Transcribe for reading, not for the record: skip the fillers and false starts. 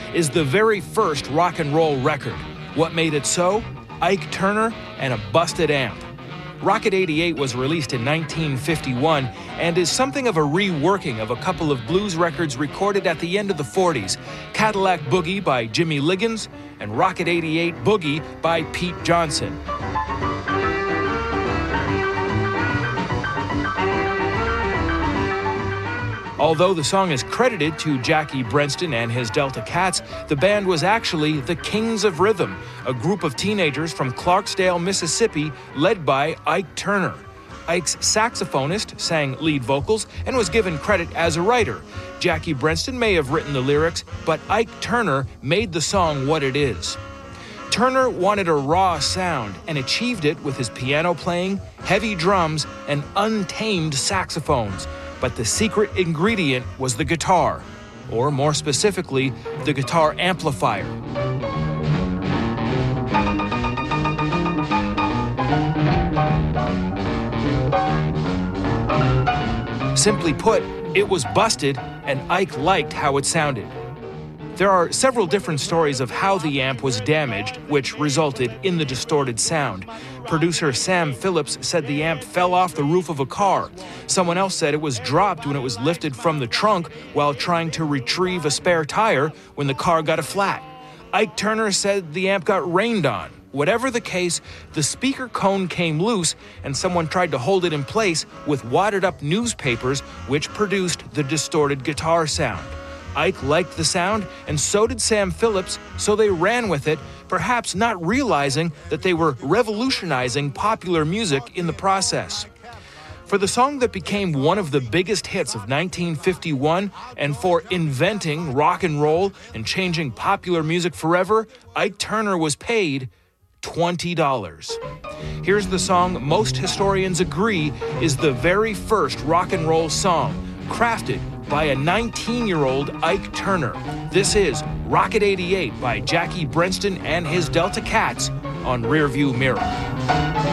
is the very first rock and roll record. What made it so? Ike Turner and a busted amp. Rocket 88 was released in 1951 and is something of a reworking of a couple of blues records recorded at the end of the 40s, Cadillac Boogie by Jimmy Liggins and Rocket 88 Boogie by Pete Johnson. Although the song is credited to Jackie Brenston and his Delta Cats, the band was actually the Kings of Rhythm, a group of teenagers from Clarksdale, Mississippi, led by Ike Turner. Ike's saxophonist sang lead vocals and was given credit as a writer. Jackie Brenston may have written the lyrics, but Ike Turner made the song what it is. Turner wanted a raw sound and achieved it with his piano playing, heavy drums, and untamed saxophones. But the secret ingredient was the guitar, or more specifically, the guitar amplifier. Simply put, it was busted, and Ike liked how it sounded. There are several different stories of how the amp was damaged, which resulted in the distorted sound. Producer Sam Phillips said the amp fell off the roof of a car. Someone else said it was dropped when it was lifted from the trunk while trying to retrieve a spare tire when the car got a flat. Ike Turner said the amp got rained on. Whatever the case, the speaker cone came loose and someone tried to hold it in place with wadded-up newspapers, which produced the distorted guitar sound. Ike liked the sound, and so did Sam Phillips, so they ran with it, perhaps not realizing that they were revolutionizing popular music in the process. For the song that became one of the biggest hits of 1951, and for inventing rock and roll and changing popular music forever, Ike Turner was paid $20. Here's the song most historians agree is the very first rock and roll song, crafted by a 19-year-old Ike Turner. This is Rocket 88 by Jackie Brenston and his Delta Cats on Rearview Mirror.